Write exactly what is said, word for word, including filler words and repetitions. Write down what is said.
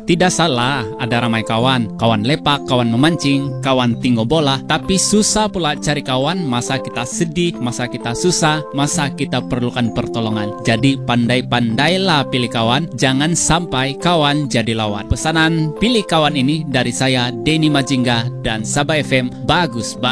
Tidak salah ada ramai kawan, kawan lepak, kawan memancing, kawan tinggo bola, tapi susah pula cari kawan masa kita sedih, masa kita susah, masa kita perlukan pertolongan. Jadi pandai-pandailah pilih kawan, jangan sampai kawan jadi lawan. Pesanan pilih kawan ini dari saya, Denny Majingga dan Sabah F M, bagus, Pak.